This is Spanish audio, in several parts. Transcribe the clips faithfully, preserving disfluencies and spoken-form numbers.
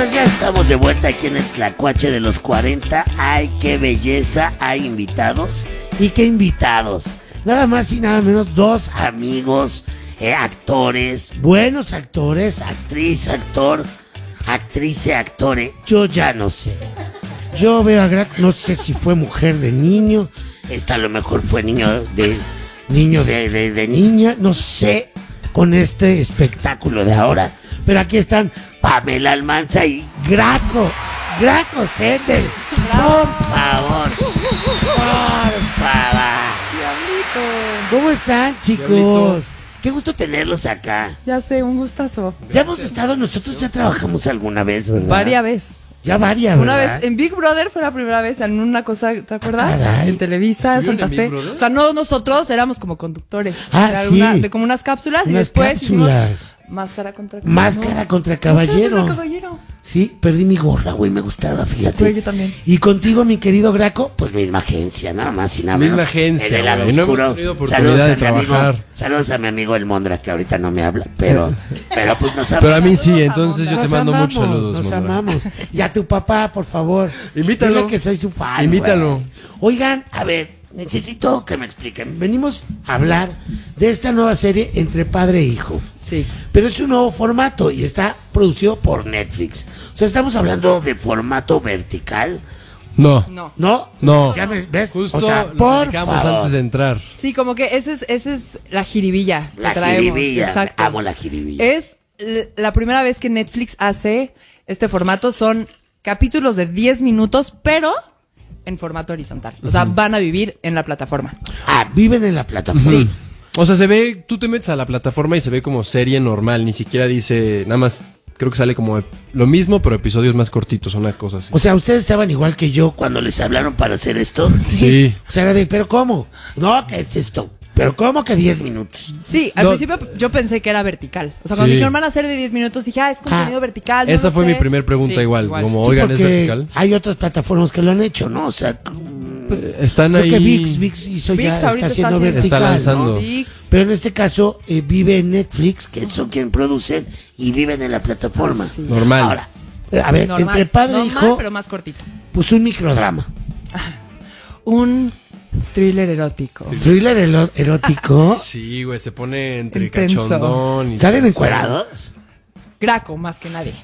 Pues ya estamos de vuelta aquí en el Tlacuache de los cuarenta. Ay, qué belleza, hay invitados. ¿Y qué invitados? Nada más y nada menos dos amigos, eh, actores, buenos actores, actriz, actor, actriz, actore. Yo ya no sé. Yo veo a Graco, no sé si fue mujer de niño, esta a lo mejor fue niño de niño de, de, de niña, no sé, con este espectáculo de ahora. Pero aquí están Pamela Almanza y Graco, Graco Sender. Por favor, por favor. ¿Cómo están, chicos? Diablito. Qué gusto tenerlos acá. Ya sé, un gustazo. Ya hemos estado, nosotros ya trabajamos alguna vez, ¿verdad? Varias veces. Ya varias, Una ¿verdad? vez en Big Brother fue la primera vez en una cosa, ¿te acuerdas? Caray. En Televisa, Santa Fe. O sea, no nosotros, éramos como conductores. Ah, Era sí. una- de como unas cápsulas y Unas después cápsulas. hicimos Máscara contra Caballero. Máscara contra Caballero. Máscara contra Caballero. Sí, perdí mi gorra, güey, me gustaba, fíjate. Güey, yo también. Y contigo, mi querido Graco, pues misma agencia, nada más y nada menos. Misma agencia, En el lado güey, no oscuro. hemos tenido oportunidad Saludos a de mi amigo- trabajar. saludos a mi amigo El Mondra, que ahorita no me habla, pero, pero pues nos Pero a mí sí, Saludos, entonces yo Nos te mando amamos, muchos saludos. Nos Mondra. amamos. Y a tu papá, por favor. Invítalo. Dile que soy su fan. Invítalo. güey. Oigan, a ver, necesito que me expliquen. Venimos a hablar de esta nueva serie entre padre e hijo. Sí. Pero es un nuevo formato y está producido por Netflix. O sea, estamos hablando de formato vertical. No, No. ¿No? no. ¿Ya me ves? Justo O sea, lo por platicamos favor. antes de entrar. Sí, como que esa es, esa es la jiribilla que La traemos. jiribilla. Exacto. Amo la jiribilla. Es l- la primera vez que Netflix hace este formato. Son capítulos de diez minutos, pero en formato horizontal. O sea, van a vivir en la plataforma. Ah, viven en la plataforma. Sí. O sea, se ve, tú te metes a la plataforma y se ve como serie normal, ni siquiera dice, nada más, creo que sale como lo mismo, pero episodios más cortitos, una cosa así. O sea, ustedes estaban igual que yo cuando les hablaron para hacer esto. Sí. O sea, era de, ¿pero cómo? No, ¿qué es esto? ¿Pero cómo que diez minutos? Sí, al No. principio yo pensé que era vertical. O sea, cuando Sí. dijeron van a ser de diez minutos, dije, ah, es contenido Ah, vertical. no Esa lo fue sé. mi primer pregunta Sí, igual, como, Sí, oigan, ¿es porque vertical? hay otras plataformas que lo han hecho, ¿no? O sea, Pues, Están creo ahí. que VIX, VIX hizo VIX ya, ahorita está está haciendo haciendo- vertical, Está lanzando. ¿no? VIX. Pero en este caso eh, vive en Netflix, que son quien producen, y viven en la plataforma. Ah, sí. Normal. Ahora, eh, a ver, normal, entre padre e normal, hijo, pero más cortito. pues un microdrama. Un thriller erótico. Thriller ero- erótico. Sí, güey, se pone entre Intenso. cachondón y... ¿Salen encuerados? Graco, más que nadie.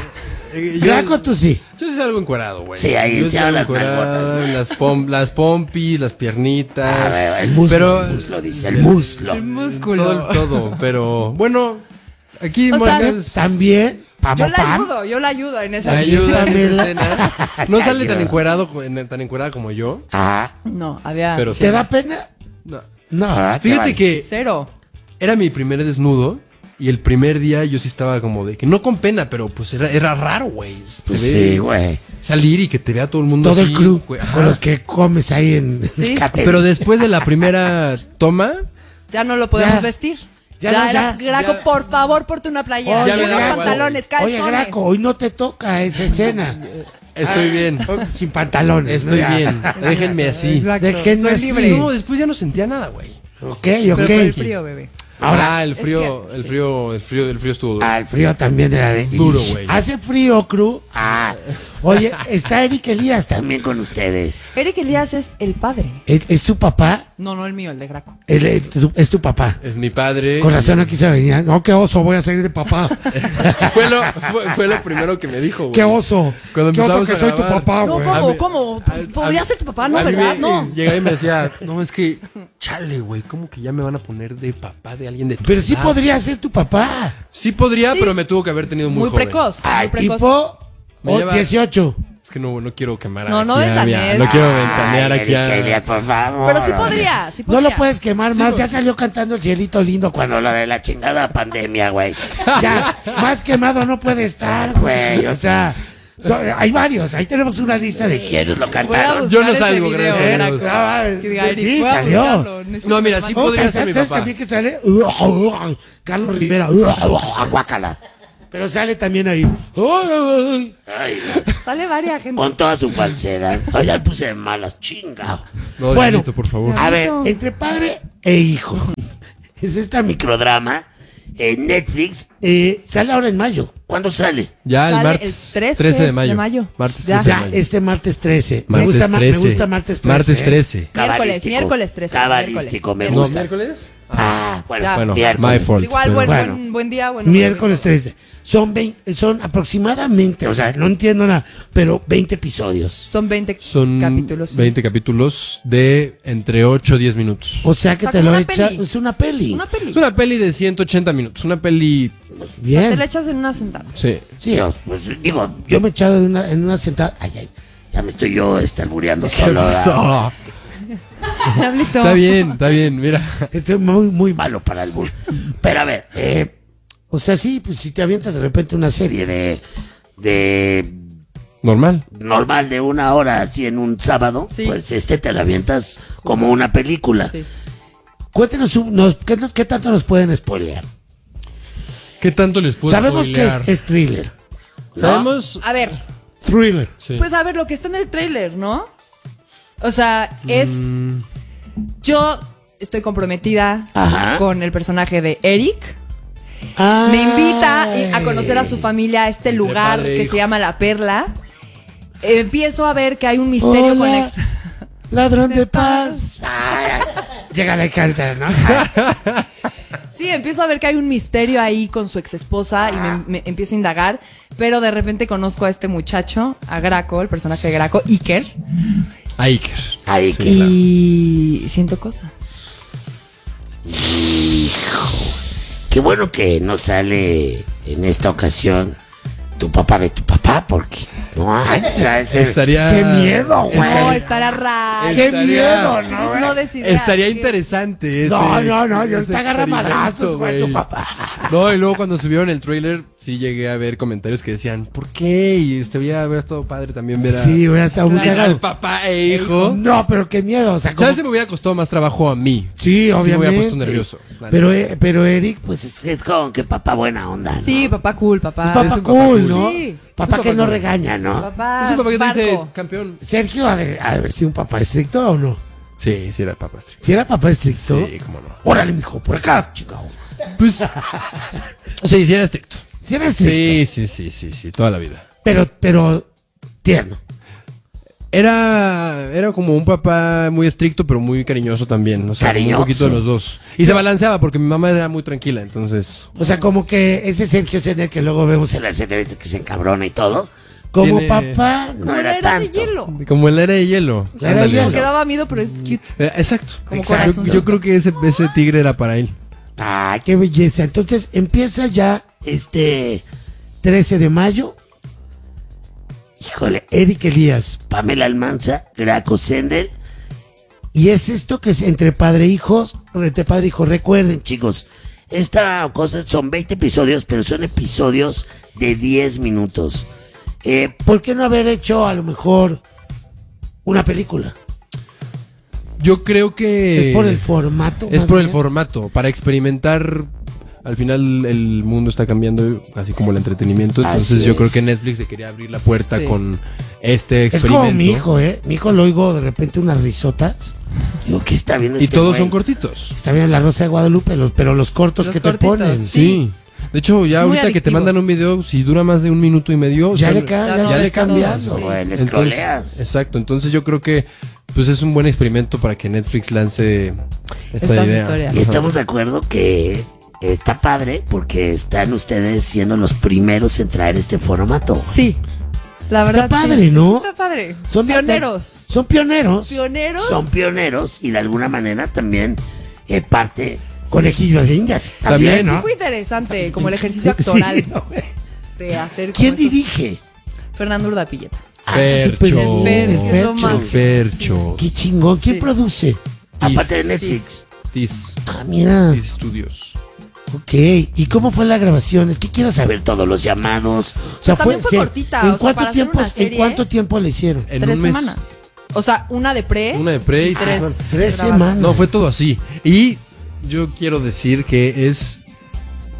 Eh, yo- Graco, tú sí. Yo sí salgo encuerado, güey. Sí, ahí Yo sí enseñan salgo las encuerado, nalgotas, ¿no? Las, pom las pompis, las piernitas. A ver, el muslo, pero, el muslo, dice, el muslo. El músculo. Todo, el- todo, pero bueno, aquí O sea, Morgan También, pam, Yo la pam. ayudo, yo la ayudo en esa ayuda en esa Ayúdamela. escena. No Te sale tan ayudo. encuerado, tan encuerada como yo. Ah, No, había Pero ¿te da pena? No. No, ¿verdad? Te Fíjate vale. que cero. era mi primer desnudo. Y el primer día yo sí estaba como de que no con pena, pero pues era, era raro, güey. Pues Te ve- sí, güey. Salir y que te vea todo el mundo Todo así, el crew güey. Ajá. con los que comes ahí en Sí. catering. Pero después de la primera toma, Ya no lo podemos Ya. vestir. Ya Ya, no, era, ya, Graco, ya. por favor, ponte una playera. Oye, Ya me unos da igual, pantalones, Oye, calzones. Graco, hoy no te toca esa escena. estoy bien. Sin pantalones. Estoy ¿no? Ya. bien. Déjenme así. Exacto. Déjenme Soy así. libre. No, después ya no sentía nada, güey. Ok, Pero ok. por el frío, bebé. Ahora, ah, el frío, es que- el frío, el frío, el frío estuvo duro. al frío también era de... Duro, güey. Hace frío, crew. Ah. Oye, está Eric Elías también con ustedes. Eric Elías es el padre. ¿Es, es tu papá? No, no el mío, el de Graco. Él es, tu, es tu papá. Es mi padre. Con razón aquí se venía. No, qué oso, voy a salir de papá. fue, lo, fue, fue lo primero que me dijo, güey. Qué oso. Cuando Qué oso empezamos que a soy tu grabar. papá, No, güey. A ¿cómo? mí- ¿Cómo? a- Podría a- ser tu papá, no, a mí ¿verdad? me- No. Llegaba y me decía, no, es que, chale, güey, ¿cómo que ya me van a poner de papá de alguien de tu Pero sí edad? podría ser tu papá. Sí podría, Sí, pero sí. me tuvo que haber tenido muy, Muy joven. precoz. Ay, muy precoz. tipo Me oh, lleva- dieciocho. Es que no, no quiero quemar No, no aquí a- ventanees. No quiero Ay, ventanear aquí Eric Elías, a... por favor. Pero sí podría, sí No podría. lo puedes quemar Sí, más. güey. Ya salió cantando el cielito lindo cuando lo de la chingada pandemia, güey. Ya, más quemado no puede estar, güey. O sea, so- hay varios. Ahí tenemos una lista de quienes lo Voy a cantaron. buscar Yo no ese salgo, video, gracias a Graco. Dios. Ah, Que diga, Eric, sí, voy a salió. buscarlo. Necesito No, mira, que sí me Oh, podría ser ¿sabes mi ¿sabes papá. también que sale? Carlos Rivera. Guácala. Pero sale también ahí. Ay, ay. Sale varias gente. Con toda su falsedad. Ay, ya puse de malas, chinga. No, bueno, Diablito, por favor. a ver, Diablito. entre padre e hijo. Es esta microdrama en Netflix, eh, sale ahora en mayo. ¿Cuándo sale? Ya el Sale martes el trece trece de mayo. de mayo. Martes Ya. trece de Ya, mayo. este martes trece. Martes me, gusta, ma- trece. me gusta martes trece. Martes ¿eh? trece. Miércoles, Cabalístico. miércoles trece, Cabalístico, me miércoles. ¿No, gusta. miércoles? Ah, bueno, Ya. Bueno, miércoles. my fault. Igual, pero- buen, Bueno. buen, buen día, bueno. Miércoles trece. Son, veinte, son aproximadamente, o sea, no entiendo nada, pero veinte episodios. Son veinte Son capítulos. sí. veinte capítulos de entre ocho y diez minutos. O sea que O sea, te como lo una echas. peli. Es una peli. Una peli. Es una peli de ciento ochenta minutos. Una peli. Te la Bien. echas en una sentada. Sí. Sí, o- pues, digo, yo me he echado de una, en una sentada. Ay, ay, ya me estoy yo este, albureando solo. ¿verdad? pasó? Diablito. Está bien, está bien. Mira. Esto es muy, muy malo para el bull. Pero a ver, eh, o sea, sí, pues si te avientas de repente una serie de, de Normal. normal de una hora así en un sábado, Sí. pues este te la avientas como una película. Sí. Cuéntenos, un- nos- ¿qué, qué tanto nos pueden spoilear? ¿Qué tanto les puedo Sabemos que es, spoilear? es thriller. ¿no? Sabemos. A ver, Thriller. Sí. pues a ver lo que está en el tráiler, ¿no? O sea, es... Mm, Yo estoy comprometida Ajá. con el personaje de Eric. Ah. Me invita a conocer a su familia a este lugar padre e que hijo. se llama La Perla. Empiezo a ver que hay un misterio con Hola, ex... ladrón de paz. Ay, llega la carta, ¿no? Sí, empiezo a ver que hay un misterio ahí con su ex esposa y me, me empiezo a indagar, pero de repente conozco a este muchacho, a Graco, el personaje de Graco, Iker, Iker. Ay, Sí, que- y siento cosas. Qué bueno que no sale en esta ocasión tu papá de tu papá, porque no hay. Estaría- Qué miedo, güey. No, estará raro. Qué Estaría- miedo, ¿no? güey? No decidirá Estaría que- interesante ese. No, no, no, yo ese te agarra experimento, madrazos, güey, tu papá. No, y luego cuando subieron el trailer, sí llegué a ver comentarios que decían, ¿por qué? Y este hubiera haber estado padre también ver a, Sí, hubiera estado muy ver al cagado. papá e hijo. No, pero qué miedo. O sea, como- Chance me hubiera costado más trabajo a mí. Sí, me obviamente. hubiera puesto nervioso, la Pero, eh, pero Eric, pues es, es como que papá buena onda, ¿no? Sí, papá cool, papá. Es papá Es un cool, papá cool. ¿no? Sí. Papá Es un que papá no cool. regaña, ¿no? Papá, Es un papá que te dice, barco. campeón. Sergio ha de, ha de haber sido un papá estricto o no. Sí, sí era papá estricto. Si era papá estricto. Sí, cómo no. Órale, mijo, por acá, chico. Pues, sí, sí era estricto. Si era estricto. Sí, sí, sí, sí, sí, toda la vida. Pero, pero, tierno. Era, era como un papá muy estricto, pero muy cariñoso también. O sea, como Cariñoso. un poquito de los dos. Y se balanceaba porque mi mamá era muy tranquila, entonces. O sea, como que ese Sergio Sender que luego vemos en las entrevistas que se encabrona y todo. Como Tiene- papá, no Como era era de tanto. hielo. Como el era de hielo. La era de Ándale. hielo. Como que daba miedo, pero es cute. Eh, Exacto. Como Exacto. corazón. Yo, yo creo que ese, ese tigre era para él. Ay, qué belleza. Entonces empieza ya este trece de mayo. Híjole, Eric Elías, Pamela Almanza, Graco Sender. Y es esto que es entre padre e hijos, entre padre e hijo. Recuerden, chicos, esta cosa son veinte episodios, pero son episodios de diez minutos. Eh, ¿Por qué no haber hecho a lo mejor una película? Yo creo que. Es por el formato. Es más por el bien. formato. Para experimentar. Al final el mundo está cambiando, así como el entretenimiento. Entonces Así yo es. creo que Netflix se quería abrir la puerta Sí. con este Es experimento. como mi hijo, ¿eh? Mi hijo lo oigo de repente unas risotas. Digo, ¿qué está viendo Y este todos güey? son cortitos. Está bien la Rosa de Guadalupe, los- pero los cortos Los que te cortitos, ponen. sí. Sí. De hecho, ya Son muy ahorita que te adictivos. mandan un video, si dura más de un minuto y medio, Ya o sea, le, ca- ya ya no, ya le es todo, cambias, sí. güey, le entonces, escroleas. exacto. Entonces yo creo que pues es un buen experimento para que Netflix lance esta Estas idea. historias. Y estamos de acuerdo que está padre porque están ustedes siendo los primeros en traer este formato. Sí. La Está verdad. padre, sí. ¿no? Está padre. Son pioneros. Son pioneros. Pioneros. Son pioneros y de alguna manera también eh, parte conejillo de indias. También, También, Sí ¿no? fue interesante, como el ejercicio Sí, actoral güey. de hacer. como ¿Quién esos- dirige? Fernando Urdapilleta. Ah, Fercho. súper bien. El Fer, El que es lo Fercho. máximo. Fercho. Qué chingón. ¿Quién Sí. produce? Aparte de Tis. Netflix. Tis. Ah, mira. Tis Studios. Ok. ¿Y cómo fue la grabación? Es que quiero saber todos los llamados. O sea, También fue se- cortita, ¿En o sea, cuánto para hacer tiempo? una ¿En serie- cuánto tiempo le hicieron? En Tres un mes. semanas. O sea, una de pre. Una de pre y Tres. tres semanas. Tres grabaron. semanas. No, fue todo así. Y yo quiero decir que es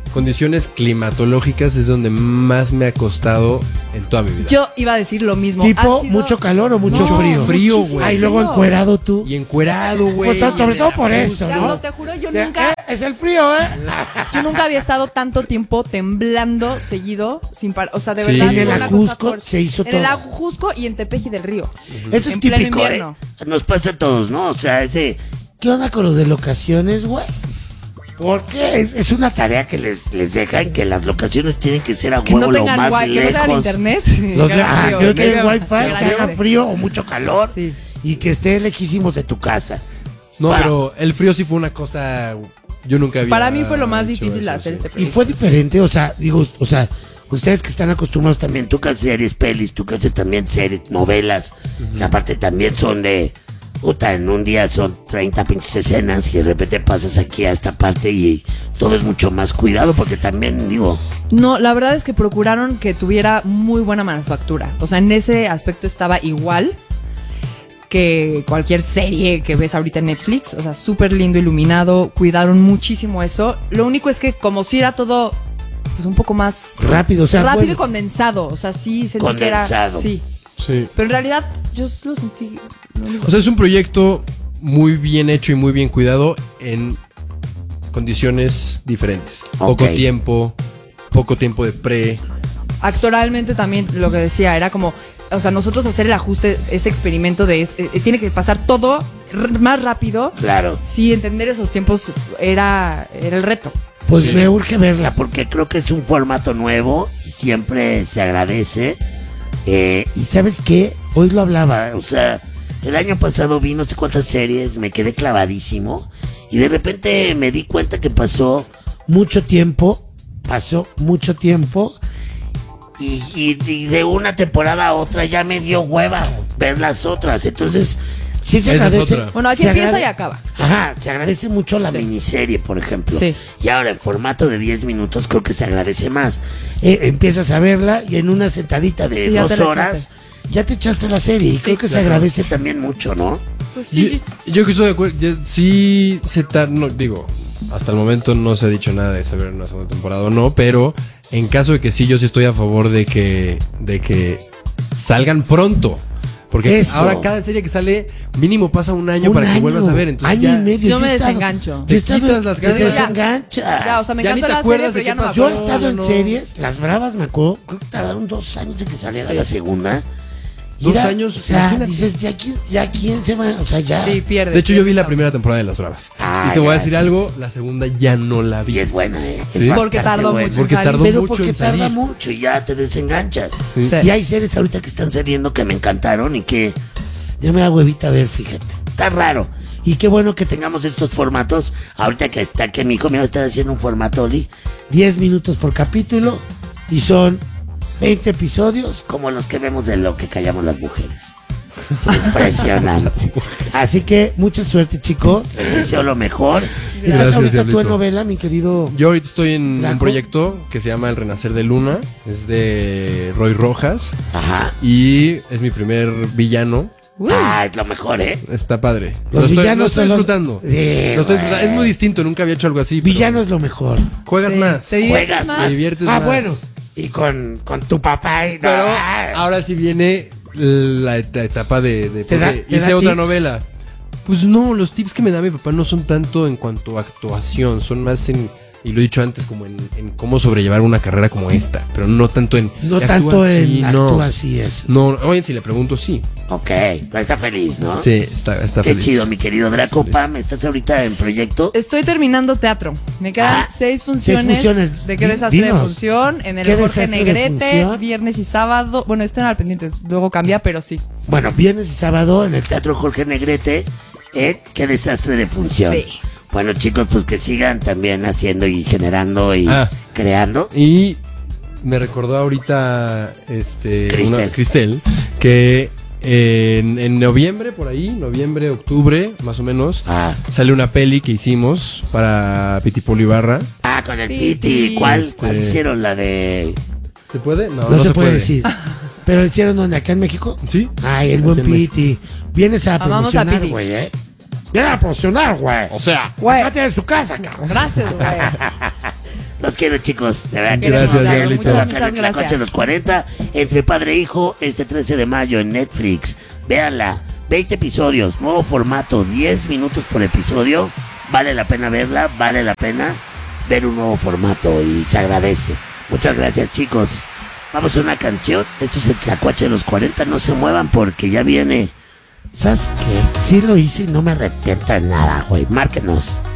condiciones climatológicas es donde más me ha costado en toda mi vida. Yo iba a decir lo mismo. ¿Tipo Ha sido- mucho calor o mucho No, frío? Frío, muchísimo güey. Ay, luego frío. encuerado tú. Y encuerado, güey. Pues, sobre y todo en por la- eso, Carlos, ¿no? te juro, yo Ya, nunca, eh, es el frío, ¿eh? yo nunca había estado tanto tiempo temblando seguido sin parar. O sea, de Sí. verdad. En el fue una Ajusco cosa fuerte. se hizo En el todo. Ajusco y en Tepeji del Río. Eso es En pleno típico, ¿eh? invierno. Nos pasa a todos, ¿no? O sea, ese... ¿Qué onda con los de locaciones, güey? Porque es, es una tarea que les, les dejan que las locaciones tienen que ser a Que huevo no lo tengan, más wi- que no tengan lejos. internet. Los Que de, haga ah, frío, que no tienen haga- wifi, que que haga haga frío o mucho calor Sí. y que esté lejísimos de tu casa. No, Va. pero el frío sí fue una cosa. Yo nunca había. Para mí fue lo más hecho difícil de eso, hacer sí. este Y proyecto. fue diferente, o sea, digo, o sea, ustedes que están acostumbrados también, tú que haces series, pelis, tú que haces también series, novelas, que aparte también son de, puta, en un día son treinta pinches escenas y de repente pasas aquí a esta parte y todo es mucho más cuidado porque también, digo, No, la verdad es que procuraron que tuviera muy buena manufactura. O sea, en ese aspecto estaba igual que cualquier serie que ves ahorita en Netflix. O sea, súper lindo, iluminado. Cuidaron muchísimo eso. Lo único es que como si era todo pues un poco más rápido, o sea, rápido bueno, y condensado. O sea, sí sentí que era... Condensado. Sí. Sí. Pero en realidad yo lo sentí lo mismo. O sea, es un proyecto muy bien hecho y muy bien cuidado en condiciones diferentes. Poco Ok. tiempo, poco tiempo de pre. Actoralmente también lo que decía era como, o sea, nosotros hacer el ajuste, este experimento de es- eh, tiene que pasar todo r- más rápido. claro. Sí, entender esos tiempos era, era el reto. Pues Sí. me urge verla porque creo que es un formato nuevo y siempre se agradece. Eh, y ¿sabes qué? Hoy lo hablaba, o sea, el año pasado vi no sé cuántas series, me quedé clavadísimo y de repente me di cuenta que pasó mucho tiempo, pasó mucho tiempo y, y- y de una temporada a otra ya me dio hueva ver las otras. Entonces, sí se Esa es agradece. otra. Bueno, aquí se empieza agrade- y acaba. Ajá, se agradece mucho la Sí. miniserie, por ejemplo. Sí. Y ahora en formato de diez minutos creo que se agradece más. Eh, empiezas a verla y en una sentadita de Sí, ya te dos la horas echaste. ya te echaste la serie. Y creo que se claro. agradece también mucho, ¿no? Pues Yo, yo que estoy de acuerdo. ya- Sí, se tar- no, digo, hasta el momento no se ha dicho nada de saber una segunda temporada o no, pero en caso de que sí, yo sí estoy a favor de que, de que salgan pronto. Porque Eso. ahora cada serie que sale, mínimo pasa un año Un para que año, vuelvas a ver. Entonces año ya, y medio. Yo me he estado- desengancho. Yo he Te estado- quitas las te ganas. desenganchas. Ya, o sea, me Ya ni encanta te la acuerdas serie, de pero ya qué no Yo me he pasó. acuerdo. estado en no. series, las bravas me acuerdo, creo que tardaron dos años en que saliera Sí. la segunda. Y Dos era- años, o sea, imagínate. dices, ¿ya quién, ya quién se va? O sea, ya. Sí, pierde. de hecho, yo vi pierde la sabor. primera temporada de Las Bravas. Ah, y te voy a decir gracias. algo, la segunda ya no la Y vi. es buena, ¿eh? Sí. Es Porque bastante tardó buena. mucho. Porque en tardó salir. Pero mucho porque en tarda salir. mucho y ya te desenganchas. Sí. Sí. Y hay series ahorita que están saliendo que me encantaron y que ya me da huevita ver, fíjate. Está raro. Y qué bueno que tengamos estos formatos. Ahorita que está que mi hijo me está haciendo un formato, Oli. diez minutos por capítulo y son veinte episodios como los que vemos de Lo que callamos las mujeres. Impresionante. Así que mucha suerte, chicos. Les deseo lo mejor. ¿Estás Gracias, ahorita tú en Diablito. novela, mi querido? Yo ahorita estoy en ¿Draco? un proyecto que se llama El Renacer de Luna. Es de Roy Rojas. Ajá. Y es mi primer villano. Ah, es lo mejor, ¿eh? Está padre. Los lo estoy, villanos lo estoy son los- disfrutando. Sí, Lo estoy güey. disfrutando. Es muy distinto, nunca había hecho algo así. pero Villano es lo mejor. Juegas Sí, más. te diviertes Juegas más. Te diviertes Ah, más. bueno. Y con, con tu papá. Y, Pero Ah, ahora sí viene la et- etapa de... de ¿Te da- porque te hice da otra tips? novela. Pues no, los tips que me da mi papá no son tanto en cuanto a actuación, son más en... Y lo he dicho antes, como en, en cómo sobrellevar una carrera como esta. Pero no tanto en... no actúa tanto así, en no. actúa así es. No, oye, si le pregunto, sí. Ok, pero está feliz, ¿no? Sí, está, está Qué feliz. chido, mi querido Draco. Pam, ¿estás ahorita en proyecto? Estoy terminando teatro. Me quedan Ah, seis seis funciones. funciones. ¿De qué Di- desastre de dinos. función? En el ¿Qué Jorge desastre de Negrete, función? viernes y sábado. Bueno, estén al pendiente, luego cambia, pero sí. Bueno, viernes y sábado en el Teatro Jorge Negrete. ¿Eh? Qué desastre de función. Sí. Bueno, chicos, pues que sigan también haciendo y generando y Ah. creando. Y me recordó ahorita este Cristel. una- Cristel que en, en noviembre, por ahí, noviembre, octubre, más o menos, Ah, sale una peli que hicimos para Pitipolo Ibarra. ah con el Piti. Piti. ¿Cuál, Este- ¿Cuál hicieron? La de... ¿Se puede? No, No, se, puede, decir. ¿Pero hicieron donde? ¿Acá en México? ¿Sí? Ay, el buen Aquí en México. Piti. Vienes a Amamos a promocionar, Piti. güey, ¿eh? Viene a promocionar, güey. O sea, Güey. Acá tiene su casa, cabrón. Gracias, güey. No Los quiero, chicos. De verdad, Gracias, chicos. Diablito. Muchas, Acá muchas en Tlacuache gracias. de los cuarenta, entre padre e hijo, este trece de mayo en Netflix. Véanla, veinte episodios, nuevo formato, diez minutos por episodio. Vale la pena verla, vale la pena ver un nuevo formato y se agradece. Muchas gracias, chicos. Vamos a una canción. Esto es el Tlacuache de los cuarenta. No se muevan porque ya viene. ¿Sabes qué? Sí lo hice y no me arrepiento de nada, güey. Márquenos.